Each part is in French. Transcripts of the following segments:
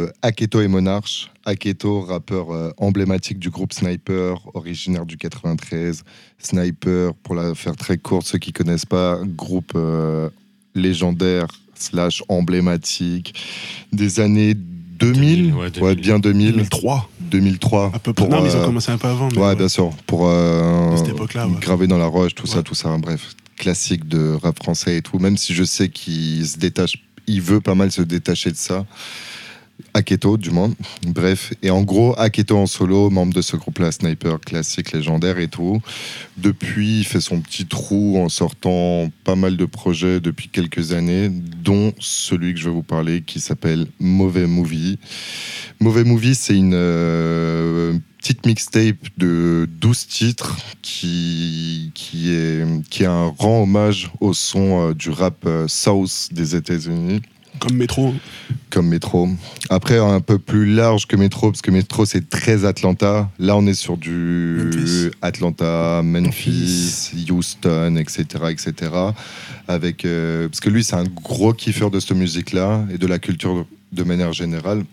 Aketo et Monarch. Aketo, rappeur emblématique du groupe Sniper, originaire du 93. Sniper, pour la faire très courte, ceux qui connaissent pas, groupe légendaire / emblématique des années 2000, ouais, bien 2000. 2003. À peu près. Non, mais ils ont commencé un peu avant. Ouais, bien sûr. Pour cette époque-là, ouais. Graver dans la roche, tout ça. Bref, classique de rap français et tout. Même si je sais qu'il se détache, il veut pas mal se détacher de ça. Aketo, du moins. Bref. Et en gros, Aketo en solo, membre de ce groupe-là, Sniper, classique, légendaire et tout. Depuis, il fait son petit trou en sortant pas mal de projets depuis quelques années, dont celui que je vais vous parler qui s'appelle Mauvais Movie. Mauvais Movie, c'est une petite mixtape de 12 titres qui est un rend hommage au son du rap South des États-Unis. Comme Métro. Après, un peu plus large que Métro, parce que Métro, c'est très Atlanta. Là, on est sur du Atlanta, Memphis, Houston, etc. Avec, parce que lui, c'est un gros kiffeur de cette musique-là et de la culture de manière générale.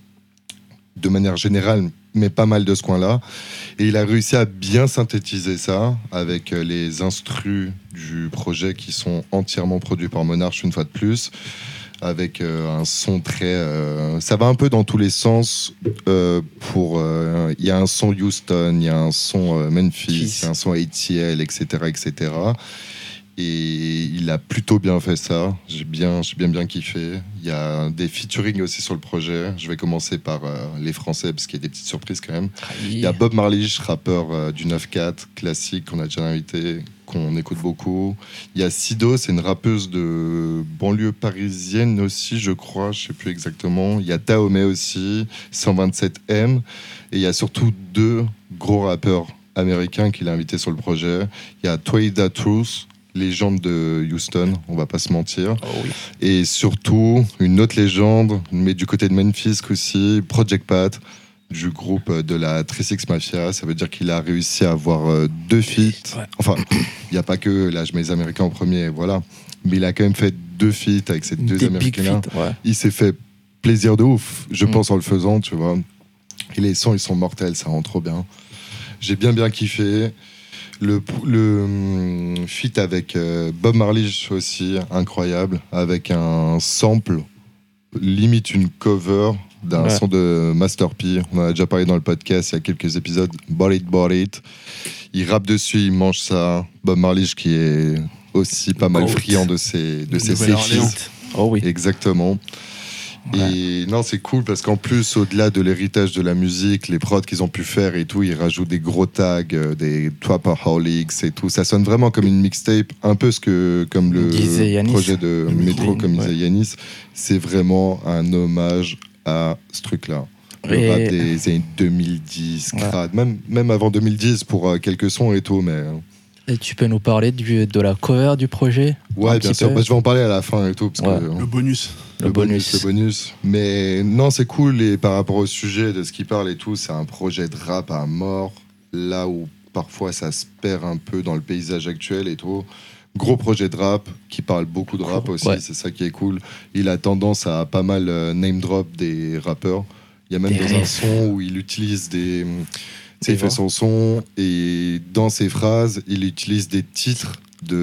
Mais pas mal de ce coin-là. Et il a réussi à bien synthétiser ça avec les instrus du projet qui sont entièrement produits par Monarch, une fois de plus. Avec un son très... ça va un peu dans tous les sens. Il y a un son Houston, il y a un son Memphis, il y a un son ATL, etc. Et il a plutôt bien fait ça. J'ai bien kiffé. Il y a des featuring aussi sur le projet. Je vais commencer par les Français, parce qu'il y a des petites surprises quand même. Il y a Bob Marley, rappeur du 9-4, classique, qu'on a déjà invité, qu'on écoute beaucoup. Il y a Sido, c'est une rappeuse de banlieue parisienne aussi, je crois, je sais plus exactement. Il y a Taomé aussi, 127M. Et il y a surtout 2 gros rappeurs américains qu'il a invités sur le projet. Il y a Twaida Truth, légende de Houston, on va pas se mentir. Oh oui. Et surtout, une autre légende, mais du côté de Memphis aussi, Project Pat, du groupe de la 36 Mafia. Ça veut dire qu'il a réussi à avoir 2 feats. Ouais. Enfin, il n'y a pas que, là je mets les Américains en premier, voilà. Mais il a quand même fait 2 feats avec ces 2 Américains. Ouais. Il s'est fait plaisir de ouf, je pense, en le faisant, tu vois. Et les sons, ils sont mortels, ça rend trop bien. J'ai bien kiffé. Le feat avec Bob Marley aussi, incroyable, avec un sample, limite une cover d'un son de Master P. On en a déjà parlé dans le podcast il y a quelques épisodes. Bought It. Il rappe dessus, il mange ça. Bob Marley qui est aussi pas mal friand de ses feats. Oh oui. Exactement. Ouais. Et non, c'est cool parce qu'en plus, au-delà de l'héritage de la musique, les prods qu'ils ont pu faire et tout, ils rajoutent des gros tags, des Trapaholics et tout. Ça sonne vraiment comme une mixtape, un peu comme le projet de Métro, comme disait Yanis. C'est vraiment un hommage à ce truc-là. Le rap des années 2010, crade. Même avant 2010 pour quelques sons et tout, mais... Et tu peux nous parler de la cover du projet ? Ouais, bien sûr. Je vais en parler à la fin et tout. Parce que, le bonus. Le bonus. Mais non, c'est cool. Et par rapport au sujet de ce qu'il parle et tout, c'est un projet de rap à mort. Là où parfois ça se perd un peu dans le paysage actuel et tout. Gros projet de rap qui parle beaucoup de rap aussi. Ouais. C'est ça qui est cool. Il a tendance à pas mal name drop des rappeurs. Il y a même un son où il utilise des... il fait son son et dans ses phrases, il utilise des titres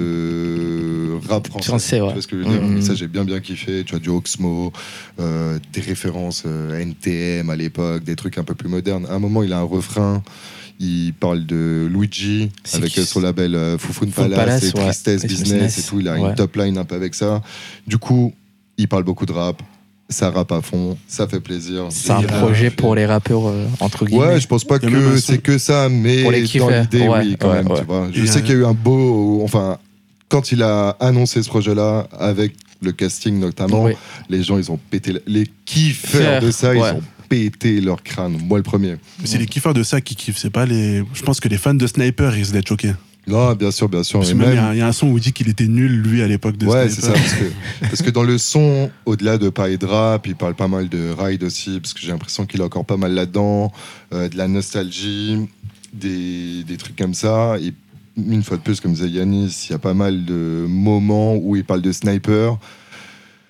de rap français. Ouais. Tu vois ce que je veux dire ? Et ça, j'ai bien kiffé. Tu as du Oxmo, des références NTM à l'époque, des trucs un peu plus modernes. À un moment, il a un refrain. Il parle de Luigi avec son label Foufoune Palace et Tristesse Business et tout. Il a une top line un peu avec ça. Du coup, il parle beaucoup de rap. Ça rappe à fond, ça fait plaisir. C'est un projet pour les rappeurs, entre guillemets. Ouais, je pense pas que c'est que ça, mais dans l'idée, oui, quand même. Tu vois. Je sais qu'il y a eu un beau... Enfin, quand il a annoncé ce projet-là, avec le casting notamment, les gens, ils ont pété... Les kiffeurs de ça, ils ont pété leur crâne. Moi, le premier. C'est les kiffeurs de ça qui kiffent. C'est pas les... Je pense que les fans de Sniper, ils risquent d'être choqués. Non, bien sûr. Parce que même, il y a un son où il dit qu'il était nul, lui, à l'époque de Sniper. Ouais, c'est ça. Parce que dans le son, au-delà de parler de rap, il parle pas mal de ride aussi, parce que j'ai l'impression qu'il a encore pas mal là-dedans, de la nostalgie, des trucs comme ça. Et une fois de plus, comme disait Yanis, il y a pas mal de moments où il parle de Sniper.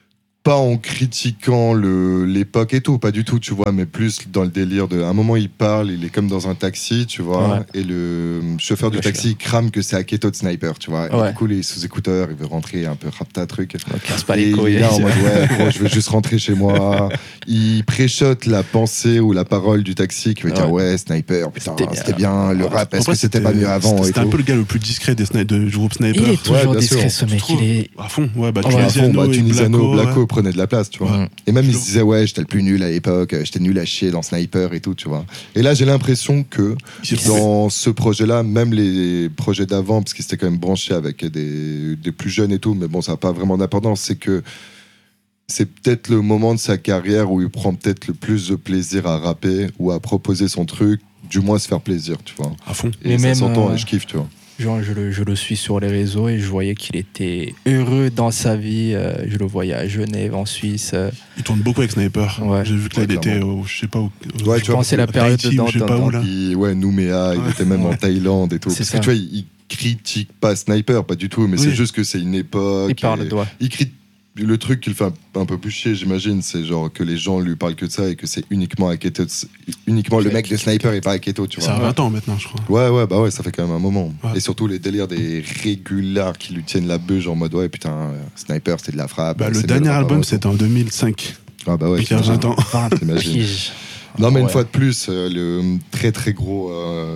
pas en critiquant l'époque et tout, pas du tout, tu vois, mais plus dans le délire de. À un moment, il parle, il est comme dans un taxi, tu vois, Ouais. et le chauffeur du taxi crame que c'est Aketo de Sniper, tu vois. Et Ouais. du coup, il est sous écouteur, il veut rentrer un peu rapta truc. On casse pas Et les il couilles. est là en mode ouais, gros, je veux juste rentrer chez moi. Il préchote la pensée ou la parole du taxi qui veut dire ouais, Sniper, putain, c'était bien, le rap, est-ce que c'était pas mieux avant et C'était un tout. peu le gars le plus discret du groupe Sniper. Il est toujours bien discret, sûr. ce mec. Il est. À fond, ouais, bah, Ouais, à Tunisiano et Tunisiano, Blacko ouais. prenaient de la place, tu vois. Mm. Et même Je il le- se disait ouais, j'étais le plus nul à l'époque, j'étais nul à chier dans Sniper et tout, tu vois. Et là, j'ai l'impression que Il s'est trouvé. dans ce projet-là, même les projets d'avant, parce qu'il s'était quand même branché avec des plus jeunes et tout, mais bon, ça n'a pas vraiment d'importance, c'est que c'est peut-être le moment de sa carrière où il prend peut-être le plus de plaisir à rapper ou à proposer son truc, du moins se faire plaisir, tu vois. À fond. Et Mais ça même, s'entend et je kiffe, tu vois. Genre, je le suis sur les réseaux et je voyais qu'il était heureux dans sa vie. Je le voyais à Genève, en Suisse. Il tourne beaucoup avec Sniper. Ouais. J'ai vu que là, Ouais, il était, clairement. je sais pas où. Ouais, Je tu vois, pense que c'est la à période Tahiti, dans, je sais pas où, là. Ouais, Nouméa, il Ouais. était même en Ouais. Thaïlande et tout. C'est Parce ça. que tu vois, il critique pas Sniper, pas du tout, mais Oui. c'est juste que c'est une époque. Il parle et de doigt. il critique. Le truc qui le fait un peu plus chier, j'imagine, c'est genre que les gens lui parlent que de ça et que c'est uniquement Aketo, uniquement le mec de Sniper et pas Aketo, tu Ça a vois. 20 ans maintenant, je crois. Ouais, ça fait quand même un moment. Ouais. Et surtout les délires des régulars qui lui tiennent la beuge en mode ouais, putain, Sniper, c'est de la frappe. Bah, le c'est dernier nul, album, vraiment, c'était en 2005. Ah bah ouais, Il y a 20 ans. 20 t'imagines. piges. Non, mais une Ouais. fois de plus, le très très gros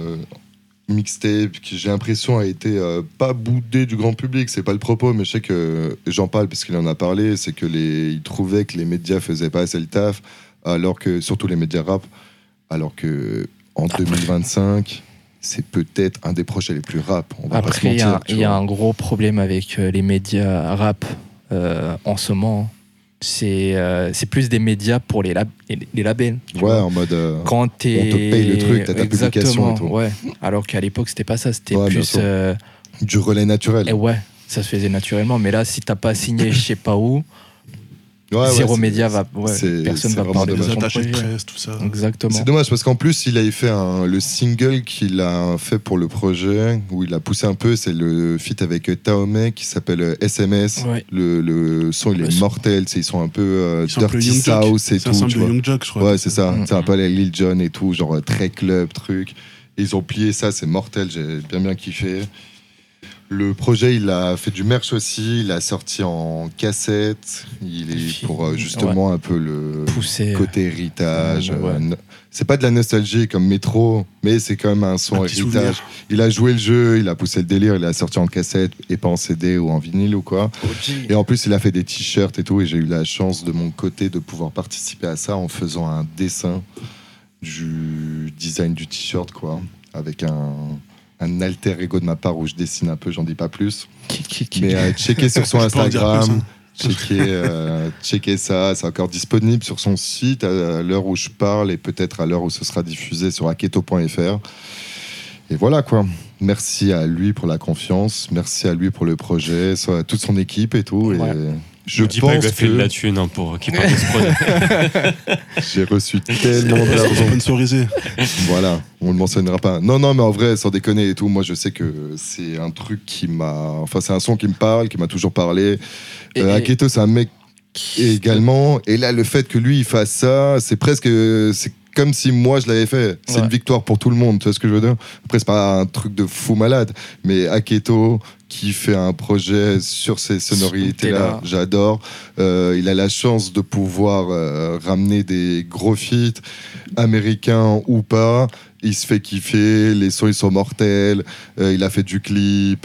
mixtape qui, j'ai l'impression, a été pas boudé du grand public. C'est pas le propos, mais je sais que j'en parle parce qu'il en a parlé. C'est que il trouvait que les médias faisaient pas assez le taf, alors que, surtout les médias rap, alors que en 2025, c'est peut-être un des projets les plus rap. On va pas se Après, mentir. tu il y a vois. un gros problème avec les médias rap en ce moment. C'est plus des médias pour les labels. tu Ouais, vois. en mode. Quand t'es... on te paye le truc, t'as ta publication et tout. Ouais. Alors qu'à l'époque, c'était pas ça. C'était Ouais, bien plus. sûr. Du relais naturel. Et ouais, ça se faisait naturellement. Mais là, si t'as pas signé, je sais pas où, Ouais, zéro c'est- média va. Ouais, c'est- personne c'est va vraiment parler de Les dommage. son attachés de projet. presse, tout ça. Exactement. C'est dommage parce qu'en plus, il avait fait le single qu'il a fait pour le projet, où il a poussé un peu, c'est le feat avec Taomé qui s'appelle SMS. Ouais. Le son, il est Ouais, mortel, ils sont un peu Ils sont un peu Dirty Young Jock. South et C'est un tout. sample Tu de vois. Young Jock, je crois. Ouais, c'est ça. Mm. C'est un peu les Lil Jon et tout, genre très club, truc. Et ils ont plié ça, c'est mortel, j'ai bien kiffé. Le projet, il a fait du merch aussi, il a sorti en cassette. Il est pour justement un peu le Poussé. côté héritage. Ouais. C'est pas de la nostalgie comme Métro, mais c'est quand même un son Un petit héritage. souvenir. Il a joué le jeu, il a poussé le délire, il a sorti en cassette et pas en CD ou en vinyle ou quoi. Et en plus, il a fait des t-shirts et tout. Et j'ai eu la chance de mon côté de pouvoir participer à ça en faisant un dessin du design du t-shirt, quoi. Avec un alter ego de ma part où je dessine un peu, j'en dis pas plus. Mais checker sur son Je peux en dire Instagram, plus, checker ça. C'est encore disponible sur son site à l'heure où je parle et peut-être à l'heure où ce sera diffusé sur aketo.fr. Et voilà quoi. Merci à lui pour la confiance, merci à lui pour le projet, à toute son équipe et tout. Ouais. Et je Je dis pas qu'il pense a fait de la que thune hein, pour qu'il parle de ce projet. j'ai reçu tellement d'argent. Sponsorisé. Voilà, on le mentionnera pas. Non, mais en vrai, sans déconner et tout, moi je sais que c'est un truc qui m'a. Enfin, c'est un son qui me parle, qui m'a toujours parlé. Et- Aketo, c'est un mec également. Et là, le fait que lui, il fasse ça, c'est presque. C'est comme si moi je l'avais fait. C'est Ouais. une victoire pour tout le monde, tu vois ce que je veux dire? Après, c'est pas un truc de fou malade, mais Aketo qui fait un projet sur ces sonorités-là, Là. j'adore. Il a la chance de pouvoir ramener des gros feats, américains ou pas. Il se fait kiffer, les sons ils sont mortels. Il a fait du clip,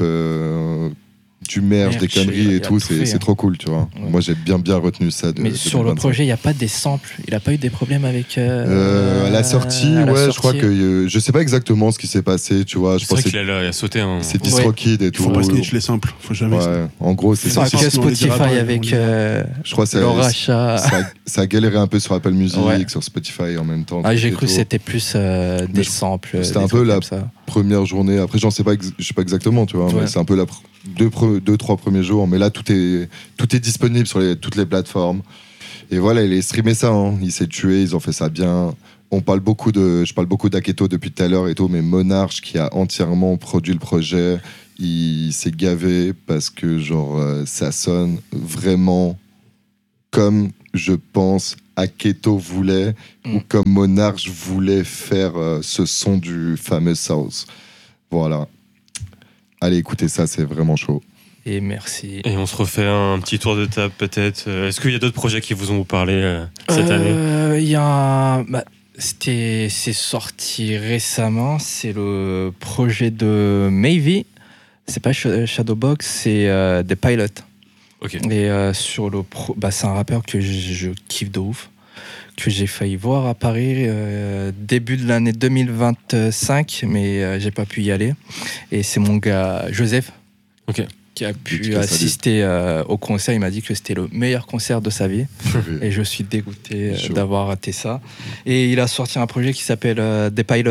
du merch, des Merch, conneries et il a tout. tout fait, C'est hein. trop cool, tu vois. Ouais. Moi, j'ai bien retenu ça. Mais sur le 2025. projet, il n'y a pas des samples. Il n'a pas eu des problèmes avec. À la sortie, à la ouais, je sortie. crois que je sais pas exactement ce qui s'est passé, tu vois. Je C'est vrai pense qu'il a sauté un. c'est DistroKid et Il tout. faut pas snitch les samples. Faut jamais. Ouais, en gros, c'est Enfin, ça. Sinon, que on les dira Spotify pas, on avec les dira. Je crois que le rachat. ça a galéré un peu sur Apple Music, Ouais. sur Spotify en même temps. Ah, j'ai et cru que tout. c'était plus des Mais je- samples. c'était des un peu trucs la- comme ça. Première journée. Après, je sais pas exactement, tu vois. Ouais. Mais c'est un peu deux, trois premiers jours. Mais là, tout est disponible sur toutes les plateformes. Et voilà, il a streamé ça. Hein. Il s'est tué. Ils ont fait ça bien. Je parle beaucoup d'Aketo depuis tout à l'heure et tout, mais Monarch qui a entièrement produit le projet, il s'est gavé parce que genre ça sonne vraiment comme je pense Aketo voulait ou comme Monarch voulait faire ce son du fameux South. Voilà. Allez, écoutez ça, c'est vraiment chaud. Et merci. Et on se refait un petit tour de table peut-être. Est-ce qu'il y a d'autres projets qui vous ont parlé cette année? Il y a c'est sorti récemment, c'est le projet de Maybe. C'est pas Shadowbox, c'est The Pilot. Ok. Et sur le c'est un rappeur que je kiffe de ouf, que j'ai failli voir à Paris début de l'année 2025, mais j'ai pas pu y aller. Et c'est mon gars Joseph. Ok. Qui a pu assister au concert. Il m'a dit que c'était le meilleur concert de sa vie. Et je suis dégoûté d'avoir raté ça. Et il a sorti un projet qui s'appelle The Pilot.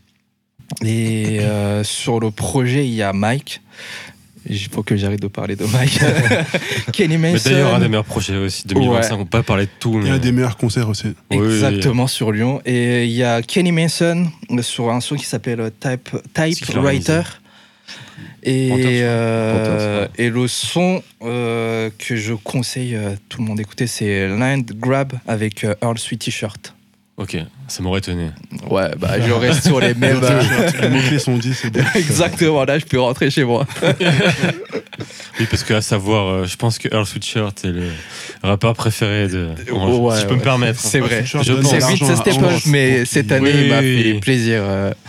Et sur le projet, il y a Mike. Il faut que j'arrête de parler de Mike. Kenny Mason. Mais d'ailleurs, un des meilleurs projets aussi, 2025. On peut pas parler de tout. Mais... Il y a des meilleurs concerts aussi. Exactement, sur Lyon. Et il y a Kenny Mason sur un son qui s'appelle Typewriter. Et le son que je conseille à tout le monde d'écouter, c'est Land Grab avec Earl Sweet T-shirt. Ok, ça m'aurait étonné. Ouais, je reste sur les mêmes. Les mots-clés sont dit, c'est bon. Exactement, là je peux rentrer chez moi. Oui, parce qu'à savoir, je pense que Earl Sweatshirt est le rappeur préféré de. Si je peux me permettre. C'est vrai. Je C'est vite ce step up, mais cette année il m'a fait plaisir.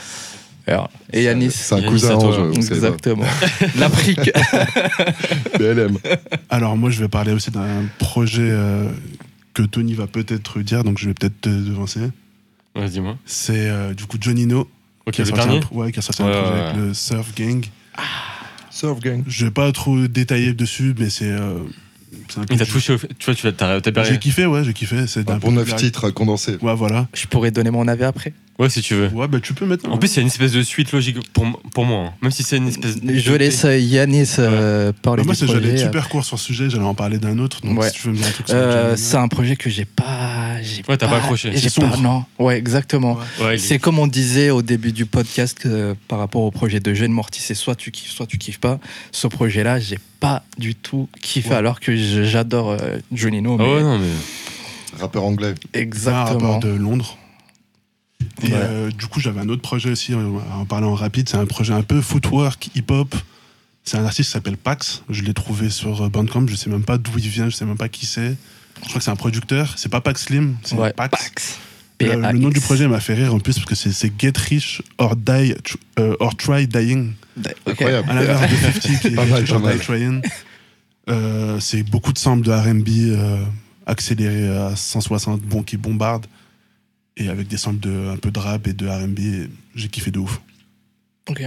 Et Yanis. C'est un cousin en jeu. Exactement. L'Afrique. BLM. Alors moi je vais parler aussi d'un projet que Tony va peut-être dire, donc je vais peut-être te devancer. Ouais, dis-moi. C'est du coup Johnny No. Ok, qui a sorti un projet avec le Surf Gang. Surf Gang. Je vais pas trop détailler dessus, mais c'est un peu. Il t'a touché, tu vois, t'as bien. J'ai kiffé. C'est pour 9 titres condensés. Ouais, voilà. Je pourrais donner mon avis après. Ouais, si tu veux. Ouais, tu peux maintenant. En plus, il y a une espèce de suite logique pour moi. Hein. Même si c'est une espèce de. Je laisse Yanis parler moi, du projet. J'allais être super court sur ce sujet, j'allais en parler d'un autre. Donc, si tu veux me dire un truc sur c'est un projet que j'ai pas. Ouais, t'as pas accroché. Non, ouais, exactement. Ouais, c'est comme on disait au début du podcast par rapport au projet de Jeune Morty, c'est soit tu kiffes pas. Ce projet-là, j'ai pas du tout kiffé, alors que j'adore Johnny No. Ah ouais, non, mais. Rappeur anglais. Exactement. Rappeur de Londres. Et du coup, j'avais un autre projet aussi, en parlant en rapide. C'est un projet un peu footwork, hip-hop. C'est un artiste qui s'appelle Pax. Je l'ai trouvé sur Bandcamp. Je sais même pas d'où il vient, je sais même pas qui c'est. Je crois que c'est un producteur. C'est pas Pax Slim, c'est Pax. Le nom du projet m'a fait rire en plus parce que c'est Get Rich or Die or Try Dying. Incroyable. À l'inverse de 50 qui est Pas mal, Get Rich or Die Trying. C'est beaucoup de samples de R&B accélérés à 160, qui bombardent. Et avec des samples un peu de rap et de R&B, j'ai kiffé de ouf. Ok.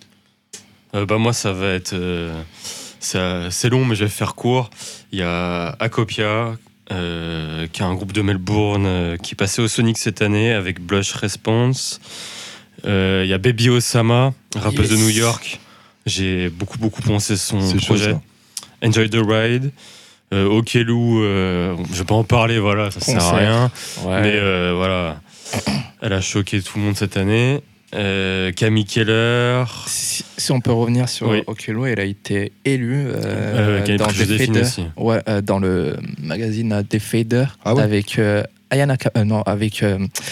Moi, ça va être... c'est long, mais je vais faire court. Il y a Acopia, qui est un groupe de Melbourne qui passait au Sonic cette année avec Blush Response. Il y a Baby Osama, rappeuse de New York. J'ai beaucoup pensé son projet. Chaud, Enjoy the Ride. Okelou, je vais pas en parler, voilà, ça sert à rien. Ouais. Mais voilà, elle a choqué tout le monde cette année. Camille Keller. Si on peut revenir sur Okelou, elle a été élue dans The Fader. Ouais, dans le magazine The Fader avec avec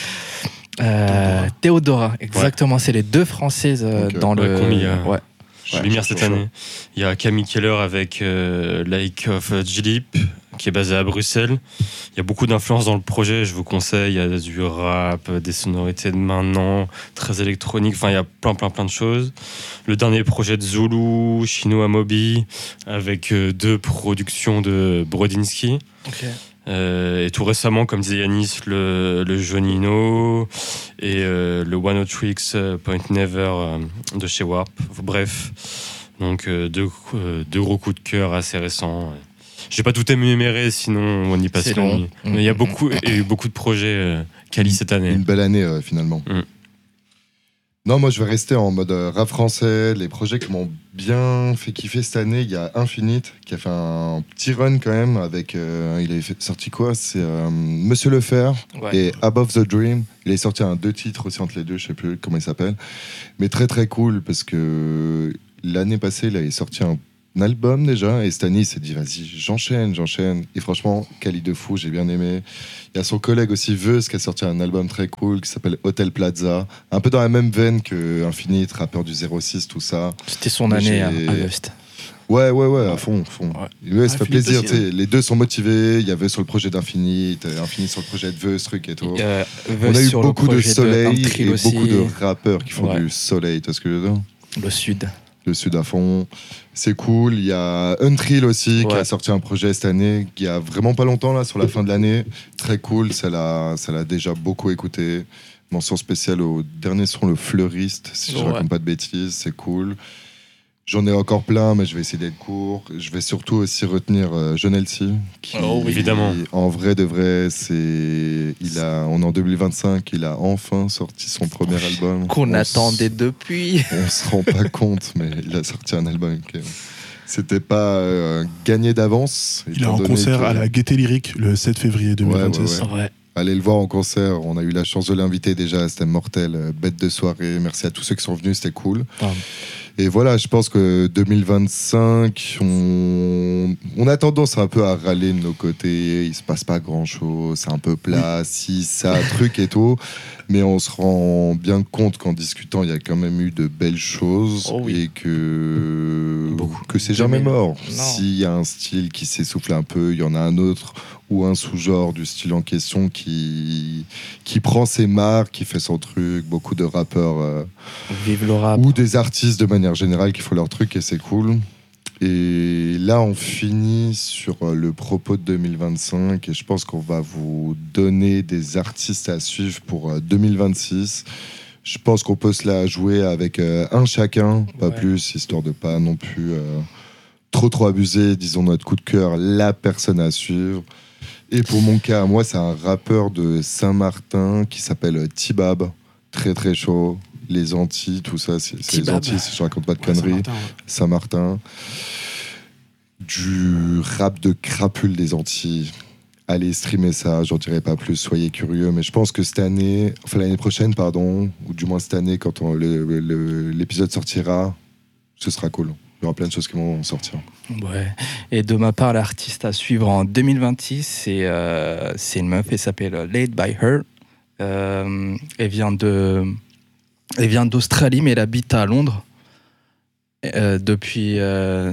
Théodora. Exactement, c'est les deux Françaises dans le. Lumière cette année. Il y a Camille Keller avec Lake of Jilip, qui est basé à Bruxelles. Il y a beaucoup d'influences dans le projet, je vous conseille. Il y a du rap, des sonorités de maintenant, très électroniques. Enfin, il y a plein de choses. Le dernier projet de Zulu, Chino Amobi, avec 2 productions de Brodinski. Okay. Et tout récemment, comme disait Yanis, le Johnny No et le One O Tricks Point Never de chez Warp. Bref, donc 2 gros coups de cœur assez récents. Je vais pas tout énumérer, sinon on y passe la nuit. Mais il y a eu beaucoup de projets quali cette année. Une belle année finalement. Non, moi je vais rester en mode rap français. Les projets qui m'ont bien fait kiffer cette année, il y a Infinite qui a fait un petit run quand même avec. Il avait sorti quoi ? C'est Monsieur Le Fer et Above the Dream. Il a sorti 2 titres aussi entre les deux, je sais plus comment il s'appelle. Mais très très cool parce que l'année passée, il avait sorti un album déjà, et cette année il s'est dit vas-y, j'enchaîne. Et franchement, quali de fou, j'ai bien aimé. Il y a son collègue aussi, Veus, qui a sorti un album très cool qui s'appelle Hotel Plaza, un peu dans la même veine que Infinite, rappeur du 06, tout ça. C'était son année à Veust. Ouais, à fond. Ouais, ça fait plaisir. Les deux sont motivés. Il y avait sur le projet d'Infinite, Infinite sur le projet de Veus, truc et tout. On a eu beaucoup de soleil et beaucoup de rappeurs qui font du soleil. Tu vois ce que je veux dire ? Le sud à fond. C'est cool. Il y a Untrill aussi qui a sorti un projet cette année, qui a vraiment pas longtemps, là, sur la fin de l'année. Très cool. Ça l'a déjà beaucoup écouté. Mention spéciale au dernier son, le Fleuriste, si je raconte pas de bêtises. C'est cool. J'en ai encore plein, mais je vais essayer d'être court. Je vais surtout aussi retenir Jonelsi, qui, évidemment, en vrai de vrai, on est en 2025, il a enfin sorti son premier album. Qu'on attendait depuis. On se rend pas compte, mais il a sorti un album. C'était pas gagné d'avance. Il est en concert à la Gaieté Lyrique le 7 février 2026. Ouais. Allez le voir en concert. On a eu la chance de l'inviter déjà. C'était mortel. Bête de soirée. Merci à tous ceux qui sont venus. C'était cool. Et voilà, je pense que 2025, on a tendance un peu à râler de nos côtés. Il se passe pas grand-chose. C'est un peu plat, si, ça, truc et tout. Mais on se rend bien compte qu'en discutant, il y a quand même eu de belles choses et que c'est jamais mort. S'il y a un style qui s'essouffle un peu, il y en a un autre ou un sous-genre du style en question qui prend ses marques, qui fait son truc. Beaucoup de rappeurs vive le rap. Ou des artistes de manière générale qui font leur truc et c'est cool. Et là, on finit sur le propos de 2025 et je pense qu'on va vous donner des artistes à suivre pour 2026. Je pense qu'on peut se la jouer avec un chacun, pas plus, histoire de pas non plus trop abuser. Disons notre coup de cœur, la personne à suivre. Et pour mon cas, moi, c'est un rappeur de Saint-Martin qui s'appelle Tibab, très très chaud. Les Antilles, tout ça, c'est les Antilles, si je raconte pas de conneries. Saint-Martin. Du rap de crapule des Antilles. Allez streamer ça, j'en dirai pas plus, soyez curieux. Mais je pense que l'année prochaine, ou du moins cette année, quand l'épisode sortira, ce sera cool. Il y aura plein de choses qui vont sortir. Ouais. Et de ma part, l'artiste à suivre en 2026, c'est une meuf, elle s'appelle Laid by Her. Elle vient d'Australie, mais elle habite à Londres depuis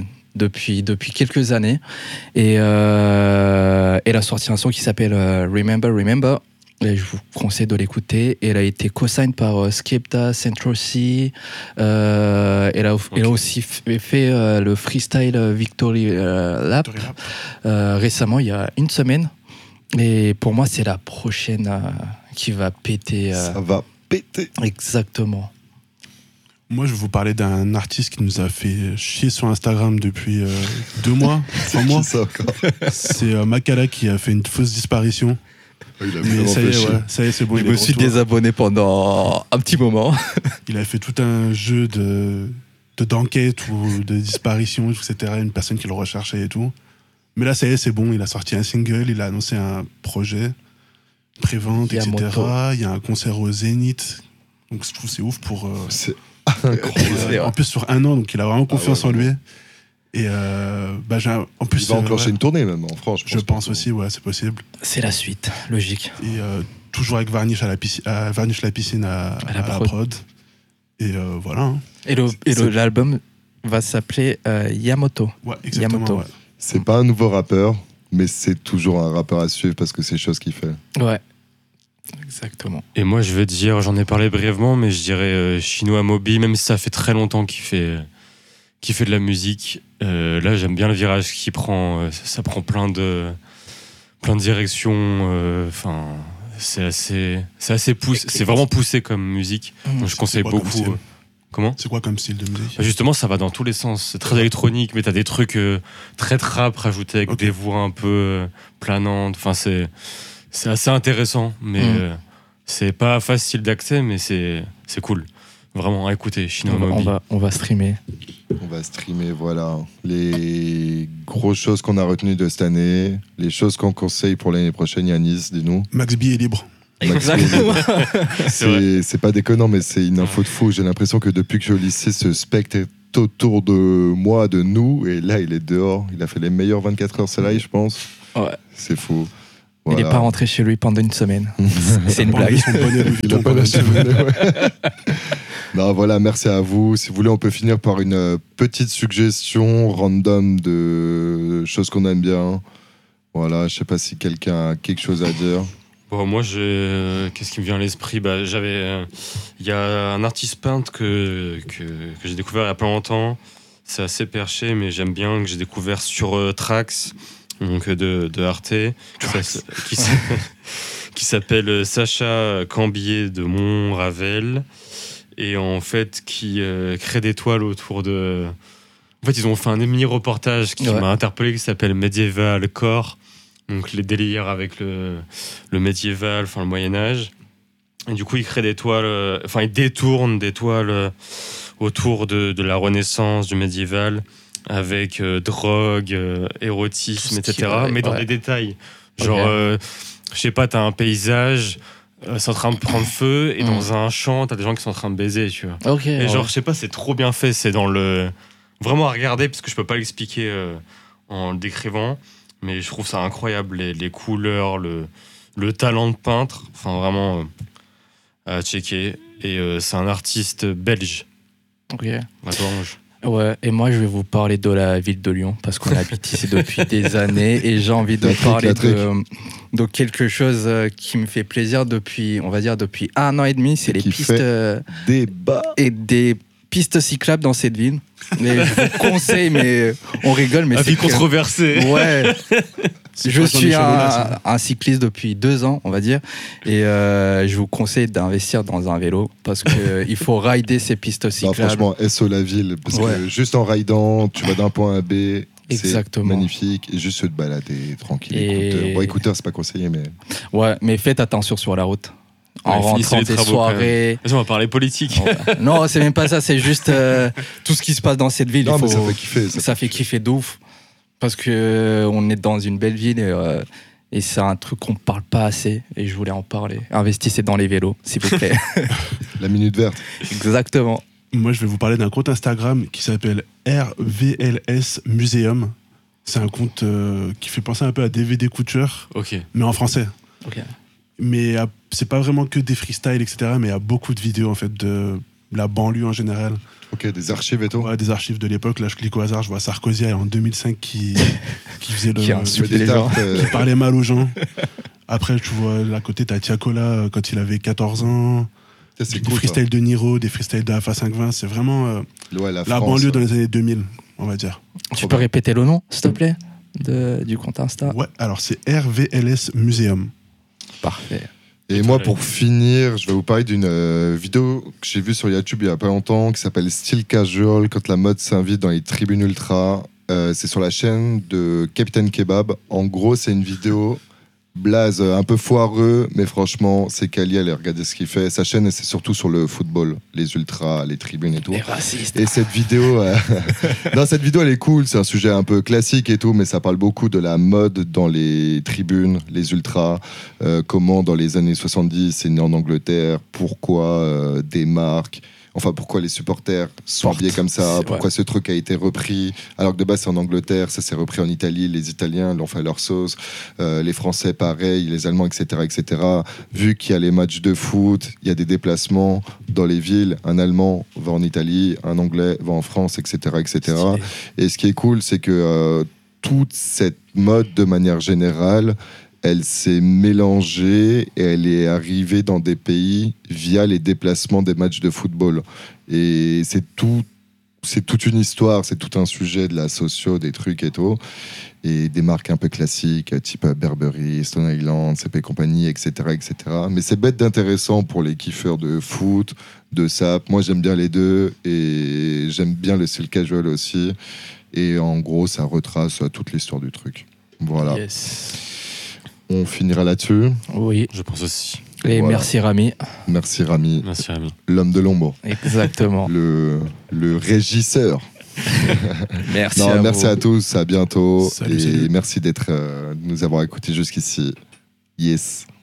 quelques années. Et elle a sorti un son qui s'appelle Remember. Et je vous conseille de l'écouter. Elle a été co-signed par Skepta, Central C. Elle a aussi fait le freestyle Victory Lap récemment, il y a une semaine. Et pour moi, c'est la prochaine qui va péter. Ça va péter. Exactement. Moi, je vais vous parler d'un artiste qui nous a fait chier sur Instagram depuis 2 mois, 3 mois. C'est Makala qui a fait une fausse disparition. Mais ça y est, c'est bon. Je me suis désabonné pendant un petit moment. Il a fait tout un jeu d'enquête ou de disparition, etc. Une personne qui le recherchait et tout. Mais là, ça y est, c'est bon. Il a sorti un single, il a annoncé un projet, prévente, etc. Il y a un concert au Zénith. Donc je trouve que c'est ouf pour. C'est incroyable. En plus, sur 1 an, donc il a vraiment confiance en lui. Et en plus, il va enclencher une tournée même en France. Je pense aussi, c'est possible. C'est la suite, logique. Et toujours avec Varnish la piscine à la prod. Et voilà. Hein. Et l'album va s'appeler Yamoto. Ouais, exactement. Yamoto. Ouais. C'est pas un nouveau rappeur, mais c'est toujours un rappeur à suivre parce que c'est chose qu'il fait. Ouais. Exactement. Et moi, je veux dire, j'en ai parlé brièvement, mais je dirais Chinois Moby, même si ça fait très longtemps qu'il fait de la musique. Là, j'aime bien le virage qu'il prend. Ça prend plein de directions. C'est assez poussé. C'est vraiment poussé comme musique. Donc, je conseille beaucoup. Comment ? C'est quoi comme style de musique ? Justement, ça va dans tous les sens. C'est très électronique, mais t'as des trucs très trap rajoutés avec des voix un peu planantes. Enfin, c'est assez intéressant, mais c'est pas facile d'accès, mais c'est cool. Vraiment, à écouter. On va streamer. On va streamer, voilà. Les grosses choses qu'on a retenues de cette année, les choses qu'on conseille pour l'année prochaine, Yanis, dis-nous. Max B est libre. Exactement. C'est pas déconnant, mais c'est une info de fou. J'ai l'impression que depuis que je suis au lycée, ce spectre autour de moi, de nous, et là, il est dehors. Il a fait les meilleurs 24 heures soleil, je pense. Ouais. C'est fou. Voilà. Il n'est pas rentré chez lui pendant une semaine. C'est une blague. Il n'a pas lâché le bonnet, ouais. Non, voilà, merci à vous. Si vous voulez, on peut finir par une petite suggestion random de choses qu'on aime bien. Voilà, je sais pas si quelqu'un a quelque chose à dire. Bon, moi, qu'est-ce qui me vient à l'esprit ? Il y a un artiste peintre que j'ai découvert il y a pas longtemps. C'est assez perché, mais j'aime bien, que j'ai découvert sur Trax, donc de Arte, qui s'appelle Sacha Cambier de Montravel, et en fait qui crée des toiles autour de... En fait, ils ont fait un mini-reportage qui m'a interpellé, qui s'appelle Medieval Core, donc les délires avec le médiéval, enfin le Moyen-Âge. Et du coup, il crée des toiles, il détourne des toiles autour de la Renaissance, du médiéval, avec drogue, érotisme, etc. Mais dans des détails. Genre, je sais pas, t'as un paysage, c'est en train de prendre feu, et dans un champ, t'as des gens qui sont en train de baiser, tu vois. Okay, et genre, je sais pas, c'est trop bien fait. C'est dans le... Vraiment à regarder, parce que je peux pas l'expliquer en le décrivant. Mais je trouve ça incroyable, les couleurs, le talent de peintre. Enfin, vraiment à checker. Et c'est un artiste belge. Ok. Attends, Ouais, et moi je vais vous parler de la ville de Lyon parce qu'on habite ici depuis des années et j'ai envie de parler de quelque chose qui me fait plaisir depuis 1 an et demi, c'est les pistes débat et des pistes cyclables dans cette ville. Mais je vous conseille, mais on rigole, mais c'est controversé. Ouais. Je suis un cycliste depuis 2 ans, on va dire, et je vous conseille d'investir dans un vélo parce qu'il faut rider ces pistes cyclables. Franchement, SO la ville, parce que juste en ridant, tu vas d'un point à B, exactement. C'est magnifique, et juste te balader tranquille. Écouteur, c'est pas conseillé, mais... Ouais, mais faites attention sur la route. En rentrant des soirées. On va parler politique. Non, c'est même pas ça, c'est juste tout ce qui se passe dans cette ville. Non, mais ça fait kiffer. Ça fait kiffer de ouf. Parce qu'on est dans une belle ville et c'est un truc qu'on ne parle pas assez. Et je voulais en parler. Investissez dans les vélos, s'il vous plaît. La minute verte. Exactement. Moi, je vais vous parler d'un compte Instagram qui s'appelle RVLS Museum. C'est un compte qui fait penser un peu à DVD Couture, mais en français. Okay. Mais c'est pas vraiment que des freestyles, etc. Mais il y a beaucoup de vidéos en fait de la banlieue en général. Ok, des archives et tout. Ouais, des archives de l'époque. Là, je clique au hasard, je vois Sarkozy en 2005 qui faisait qui insultait les gens, qui parlait mal aux gens. Après, tu vois à côté, t'as Tiakola quand il avait 14 ans. C'est des freestyles de Niro, des freestyles de AFA 520. C'est vraiment la banlieue dans les années 2000, on va dire. Tu peux répéter le nom, s'il te plaît, du compte Insta? Ouais, alors c'est RVLS Museum. Parfait. Et moi, pour finir, je vais vous parler d'une vidéo que j'ai vue sur YouTube il y a pas longtemps qui s'appelle Still Casual, quand la mode s'invite dans les tribunes ultra. C'est sur la chaîne de Captain Kebab. En gros, c'est une vidéo blaze un peu foireux, mais franchement, c'est quali. Allez regarder ce qu'il fait. Sa chaîne, c'est surtout sur le football, les ultras, les tribunes et tout. Les racistes. Et cette vidéo, non, cette vidéo, elle est cool. C'est un sujet un peu classique et tout, mais ça parle beaucoup de la mode dans les tribunes, les ultras. Comment, dans les années 70, c'est né en Angleterre. Pourquoi des marques... Enfin, pourquoi les supporters sont habillés comme ça, pourquoi ce truc a été repris, alors que de base c'est en Angleterre, ça s'est repris en Italie, les Italiens l'ont fait à leur sauce, les Français pareil, les Allemands, etc. Vu qu'il y a les matchs de foot, il y a des déplacements dans les villes, un Allemand va en Italie, un Anglais va en France, etc. Et ce qui est cool, c'est que toute cette mode, de manière générale, elle s'est mélangée et elle est arrivée dans des pays via les déplacements des matchs de football. Et c'est toute une histoire, c'est tout un sujet de la socio, des trucs et tout. Et des marques un peu classiques, type Burberry, Stone Island, CP Company, etc. Mais c'est bête d'intéressant pour les kiffeurs de foot, de sap. Moi, j'aime bien les deux et j'aime bien le style casual aussi. Et en gros, ça retrace toute l'histoire du truc. Voilà. Yes. On finira là-dessus. Oui. Je pense aussi. Et voilà. Merci Rami. Merci Rami. Merci Rami. L'homme de l'ombre. Exactement. Le régisseur. Merci merci à tous, à bientôt. Salut. Merci de nous avoir écoutés jusqu'ici. Yes.